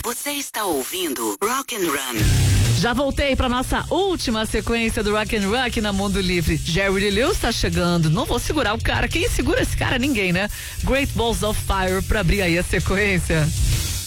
Você está ouvindo Rock and Run. Já voltei para nossa última sequência do Rock and Roll aqui na Mundo Livre. Jerry Lee Lewis tá chegando. Não vou segurar o cara. Quem segura esse cara? Ninguém, né? Great Balls of Fire pra abrir aí a sequência.